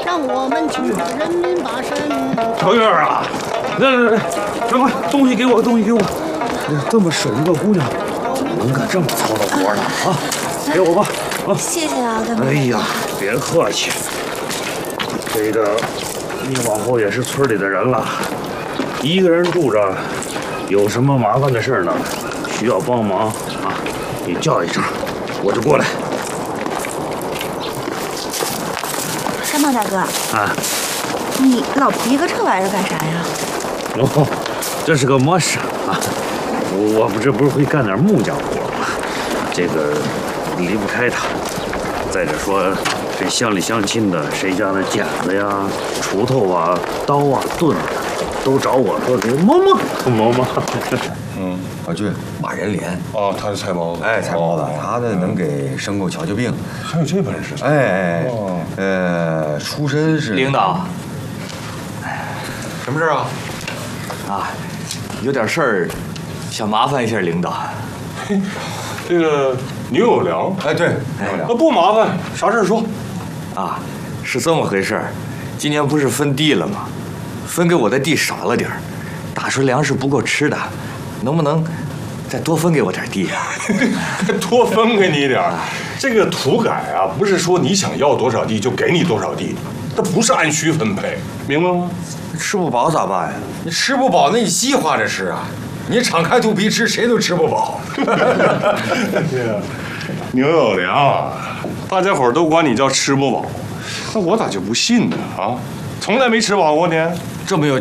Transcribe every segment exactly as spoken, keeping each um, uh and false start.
上我们请人民把身。 小月啊，来来来，快快，东西给我，东西给我。这么省一个姑娘，能干这么糙的活呢？啊，给我吧。啊， 谢谢啊，干妈。 哎呀，别客气。这个，你往后也是村里的人了，一个人住着，有什么麻烦的事呢？需要帮忙啊，你叫一声，我就过来。 山胖大哥， 啊， 你老皮个这玩意儿干啥呀？ 哦，这是个磨砂啊，我不这不是会干点木匠活吗？这个离不开它。再者说，这乡里乡亲的，谁家的剪子呀、锄头啊、刀啊、盾啊，都找我说给磨磨磨磨。 嗯， 老俊，马仁莲。 哦，他是菜包子。 哎，菜包子，他呢能给牲口瞧瞧病。 还有这本事？ 哎哎， 哦， 呃，出身是领导。 什么事啊？ 啊，有点事儿，想麻烦一下领导。 这个牛有良。 哎，对，牛有良。 那不麻烦，啥事儿说。 啊，是这么回事儿。今年不是分地了吗？分给我的地少了点儿，打出粮食不够吃的，能不能再多分给我点地啊？ 多分给你点儿。这个土改啊，不是说你想要多少地就给你多少地，这不是按需分配，明白吗？ 吃不饱咋办呀？ 你吃不饱，那你计划着吃啊！你敞开肚皮吃，谁都吃不饱。 牛有良啊，大家伙儿都管你叫吃不饱，那我咋就不信呢？啊，从来没吃饱过呢。 这么有。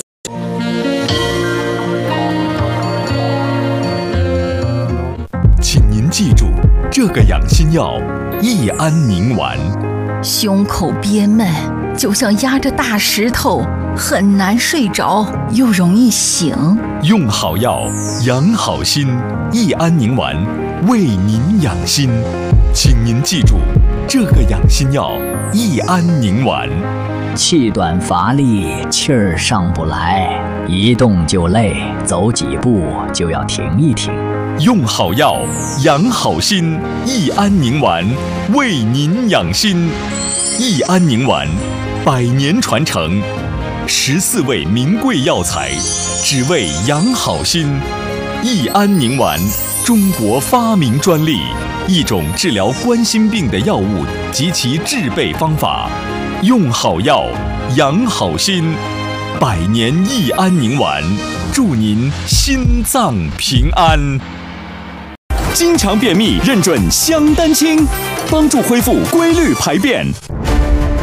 请您记住，这个养心药益安宁丸。 胸口憋闷，就像压着大石头，很难睡着，又容易醒。 用好药，养好心，益安宁丸为您养心。请您记住，这个养心药益安宁丸。 气短乏力，气儿上不来，一动就累，走几步就要停一停。 用好药，养好心，益安宁丸为您养心。益安宁丸，百年传承，十四味名贵药材，只为养好心。益安宁丸，中国发明专利，一种治疗冠心病的药物及其制备方法。用好药，养好心，百年益安宁丸，祝您心脏平安。经常便秘认准香丹清，帮助恢复规律排便。